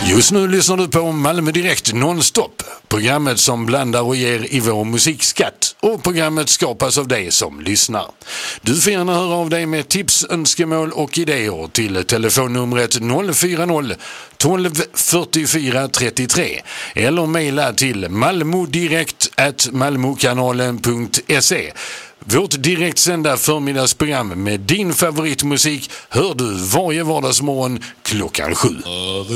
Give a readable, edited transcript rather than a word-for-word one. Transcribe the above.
Just nu lyssnar du på Malmö Direkt nonstop. Programmet som blandar och ger i vår musikskatt. Och programmet skapas av dig som lyssnar. Du får gärna höra av dig med tips, önskemål och idéer till telefonnumret 040 12 44 33 eller mejla till malmodirekt@malmokanalen.se. Vårt direktsända förmiddagsprogram med din favoritmusik hör du varje vardagsmorgon klockan 7.